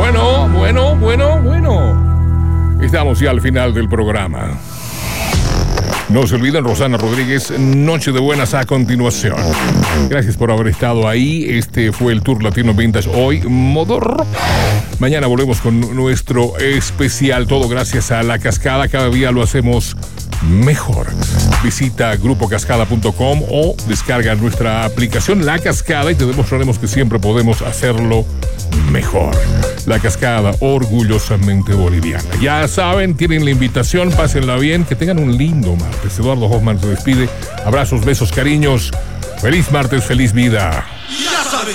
Bueno. Estamos ya al final del programa. No se olviden, Rosana Rodríguez, Noche de Buenas a continuación. Gracias por haber estado ahí. Este fue el Tour Latino Vintage hoy, modo rock. Mañana volvemos con nuestro especial. Todo gracias a La Cascada. Cada día lo hacemos mejor. Visita grupocascada.com o descarga nuestra aplicación La Cascada y te demostraremos que siempre podemos hacerlo mejor. La Cascada, orgullosamente boliviana. Ya saben, tienen la invitación, pásenla bien, que tengan un lindo martes. Eduardo Hoffman se despide. Abrazos, besos, cariños. Feliz martes, feliz vida.